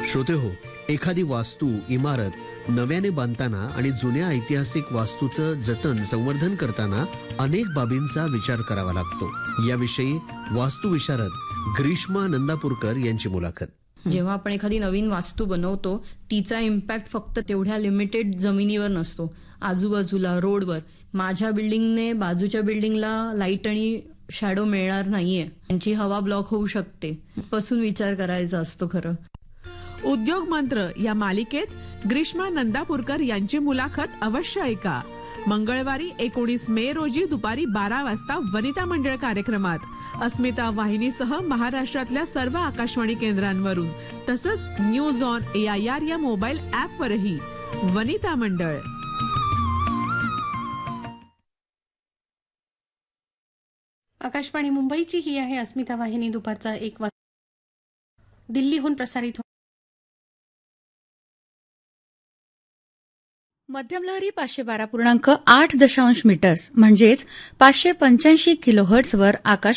श्रोतेहो, एखादी वास्तू, इमारत नव्याने बांधताना आणि जुन्या ऐतिहासिक वास्तूचं जतन संवर्धन करताना अनेक बाबींचा विचार करावा लागतो. याविषयी वास्तुविशारद ग्रीष्मा नंदापूरकर यांची मुलाखत. जेव्हा आपण एखादी नवीन वास्तू बनवतो तिचा इम्पॅक्ट फक्त तेवढ्या लिमिटेड जमिनीवर नसतो, आजूबाजूला रोडवर. माझ्या बिल्डिंगने बाजूच्या बिल्डिंगला लाईट आणि शॅडो मिळणार नाहीये, त्यांची हवा ब्लॉक होऊ शकते, पासून विचार करायचा असतो. खरं उद्योग मंत्र या मालिकेत ग्रीष्मा नंदापूरकर यांची मुलाखत अवश्य ऐका. मंगळवारी 19 मे रोजी दुपारी 12 वाजता वनिता मंडळ कार्यक्रमात अस्मिता वाहिनीसह महाराष्ट्रातल्या सर्व आकाशवाणी केंद्रांवरून, तसंच न्यूज ऑन AIR या मोबाईल ऍपवरही. वनिता मंडळ. आकाशवाणी मुंबईची ही आहे अस्मिता वाहिनी. दुपारचा 1 वाजता दिल्लीहून प्रसारित मध्यम लहरी 512.8 मीटर्स म्हणजेच 585 किलोहर्ट्झवर आकाश